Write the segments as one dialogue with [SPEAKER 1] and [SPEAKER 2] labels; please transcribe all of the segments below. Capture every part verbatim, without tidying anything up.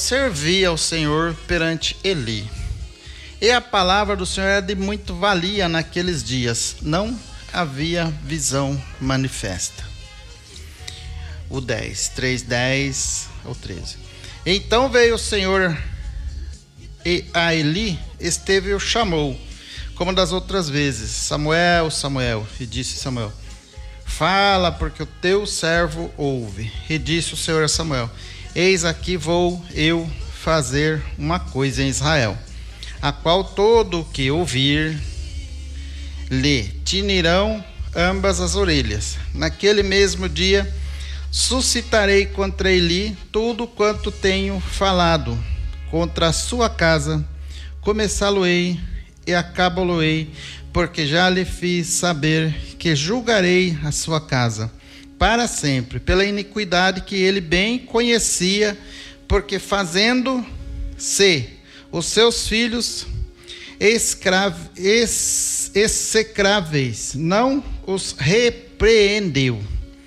[SPEAKER 1] servia ao Senhor perante Eli. E a palavra do Senhor era de muito valia naqueles dias. Não havia visão manifesta. O dez, três, dez ou treze. Então veio o Senhor e a Eli esteve e o chamou, como das outras vezes: Samuel, Samuel. E disse Samuel: fala, porque o teu servo ouve. E disse o Senhor a Samuel: eis aqui vou eu fazer uma coisa em Israel, a qual todo o que ouvir lhe tinirão ambas as orelhas. Naquele mesmo dia suscitarei contra Eli tudo quanto tenho falado contra a sua casa, começá-lo-ei e acabá-lo-ei, porque já lhe fiz saber que julgarei a sua casa para sempre, pela iniquidade que ele bem conhecia, porque fazendo-se os seus filhos escravo, ex, execráveis, não os repreendeu.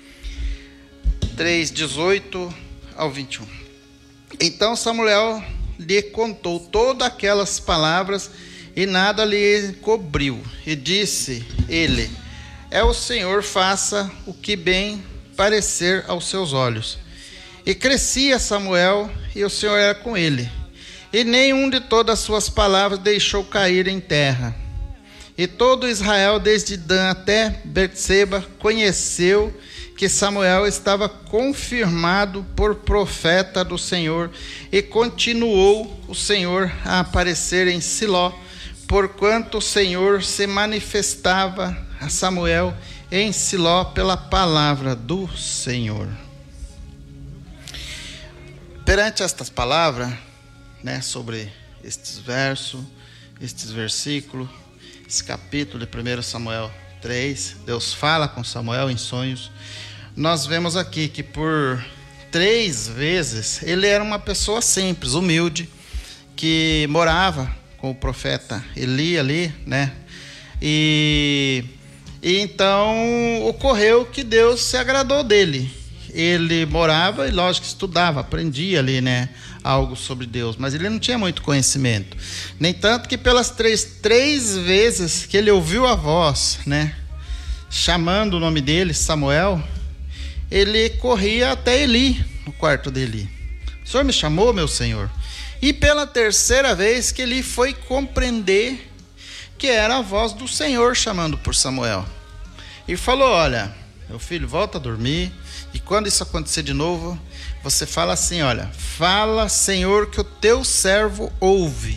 [SPEAKER 1] três, dezoito ao vinte e um. Então Samuel lhe contou todas aquelas palavras e nada lhe cobriu. E disse ele: é o Senhor, faça o que bem parecer aos seus olhos. E crescia Samuel, e o Senhor era com ele, e nenhum de todas as suas palavras deixou cair em terra. E todo Israel, desde Dan até Berseba, conheceu que Samuel estava confirmado por profeta do Senhor, e continuou o Senhor a aparecer em Siló, porquanto o Senhor se manifestava a Samuel em Siló pela palavra do Senhor. Perante estas palavras, né, sobre estes versos, estes versículos, esse capítulo de primeiro Samuel três, Deus fala com Samuel em sonhos. Nós vemos aqui que por três vezes ele era uma pessoa simples, humilde, que morava com o profeta Eli ali, né? E, e então ocorreu que Deus se agradou dele. Ele morava e, lógico, estudava, aprendia ali, né, algo sobre Deus, mas ele não tinha muito conhecimento. Nem tanto que pelas três, três vezes que ele ouviu a voz, né, chamando o nome dele, Samuel, ele corria até Eli, no quarto de Eli. O Senhor me chamou, meu Senhor. E pela terceira vez que ele foi compreender que era a voz do Senhor chamando por Samuel. E falou: olha, meu filho, volta a dormir. E quando isso acontecer de novo, você fala assim: olha, fala, Senhor, que o teu servo ouve.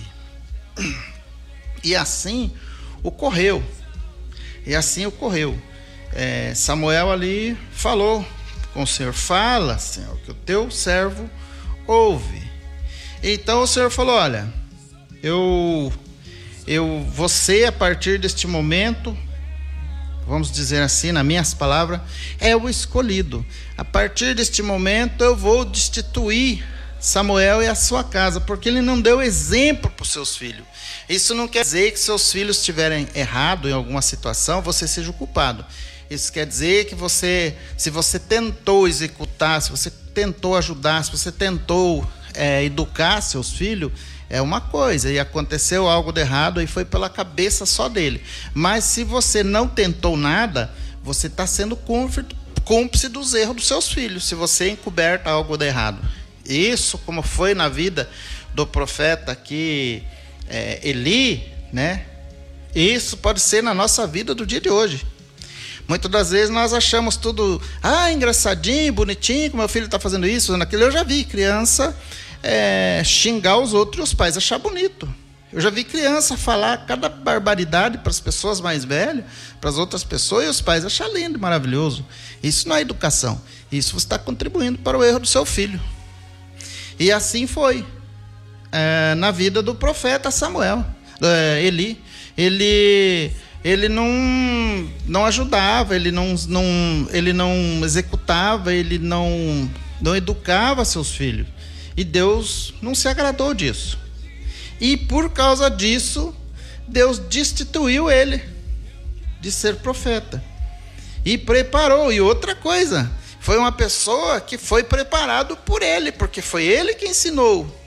[SPEAKER 1] E assim ocorreu. E assim ocorreu. É, Samuel ali falou com o Senhor: fala, Senhor, que o teu servo ouve. Então o Senhor falou: olha, eu, eu, você a partir deste momento, vamos dizer assim, nas minhas palavras, é o escolhido. A partir deste momento eu vou destituir Samuel e a sua casa, porque ele não deu exemplo para os seus filhos. Isso não quer dizer que seus filhos estiverem errado em alguma situação, você seja o culpado. Isso quer dizer que você, se você tentou executar, se você tentou ajudar, se você tentou é, educar seus filhos, é uma coisa, e aconteceu algo de errado e foi pela cabeça só dele. Mas se você não tentou nada, você está sendo cúmplice dos erros dos seus filhos, se você encoberta algo de errado. Isso, como foi na vida do profeta aqui, é, Eli, né? Isso pode ser na nossa vida do dia de hoje. Muitas das vezes nós achamos tudo, ah, engraçadinho, bonitinho, que meu filho está fazendo isso, fazendo aquilo. Eu já vi criança é, xingar os outros e os pais achar bonito. Eu já vi criança falar cada barbaridade para as pessoas mais velhas, para as outras pessoas, e os pais achar lindo, maravilhoso. Isso não é educação. Isso você está contribuindo para o erro do seu filho. E assim foi é, na vida do profeta Samuel, é, Eli. Ele... Ele não, não ajudava, ele não, não, ele não executava, ele não, não educava seus filhos. E Deus não se agradou disso. E por causa disso, Deus destituiu ele de ser profeta. E preparou. E outra coisa, foi uma pessoa que foi preparado por ele, porque foi ele que ensinou